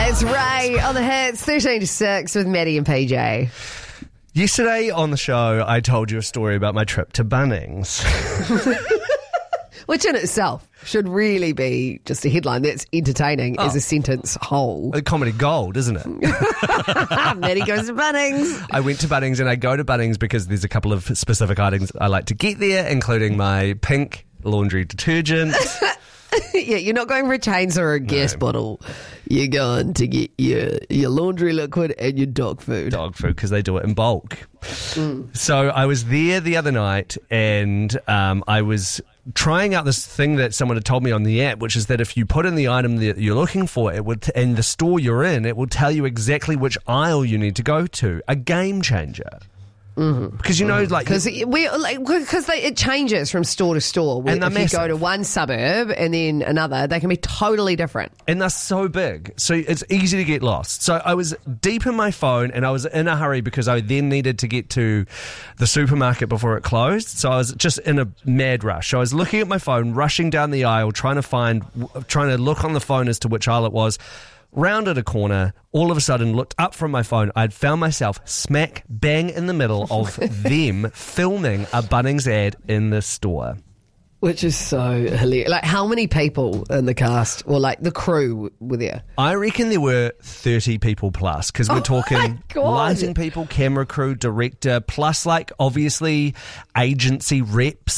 It's Ray on the hits, 13 to 6 with Maddie and PJ. Yesterday on the show, I told you a story about my trip to Bunnings. Which in itself should really be just a headline that's entertaining as a sentence whole. A comedy gold, isn't it? Maddie goes to Bunnings. I went to Bunnings, and I go to Bunnings because there's a couple of specific items I like to get there, including my pink laundry detergent. Yeah, you're not going for a chainsaw or a gas bottle. You're going to get your laundry liquid and your dog food. Dog food, because they do it in bulk. So I was there the other night, and I was trying out this thing that someone had told me on the app, which is that if you put in the item that you're looking for, it would, in the store you're in, it will tell you exactly which aisle you need to go to. A game changer. Because because it changes from store to store. And if you go to one suburb and then another, they can be totally different. And they're so big, so it's easy to get lost. So I was deep in my phone, and I was in a hurry because I then needed to get to the supermarket before it closed. So I was just in a mad rush. So I was looking at my phone, rushing down the aisle, trying to look on the phone as to which aisle it was. Rounded a corner, all of a sudden looked up from my phone. I'd found myself smack bang in the middle of them filming a Bunnings ad in the store. Which is so hilarious. Like, how many people in the cast, or like the crew, were there? I reckon there were 30 people plus, because we're talking lighting people, camera crew, director, plus like obviously agency reps.